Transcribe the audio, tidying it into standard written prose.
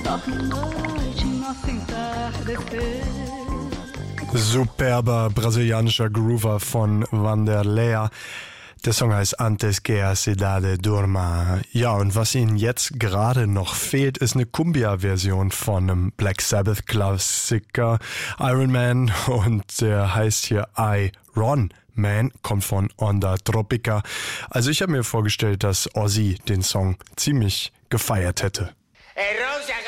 Superber brasilianischer Groover von Wanderlei. Der Song heißt Antes que a cidade durma. Ja, und was Ihnen jetzt gerade noch fehlt, ist eine Cumbia-Version von einem Black Sabbath-Klassiker Iron Man, und der heißt hier Iron Man, kommt von Onda Tropica. Also ich habe mir vorgestellt, dass Ozzy den Song ziemlich gefeiert hätte. Hey Rosa,